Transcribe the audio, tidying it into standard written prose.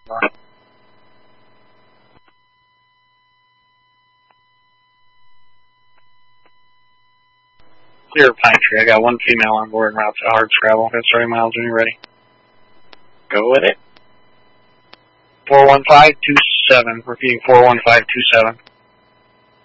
Clear Pine Tree. I got one female on board en route to hard scrabble. Got starting miles when you're ready. Go with it. 41527. Repeating 41527.